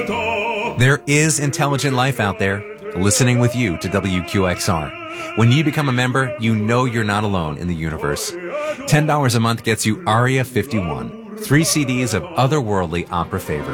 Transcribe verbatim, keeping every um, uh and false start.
There is intelligent life out there, listening with you to W Q X R. When you become a member, you know you're not alone in the universe. ten dollars a month gets you Aria fifty-one, three C Ds of otherworldly opera favorites.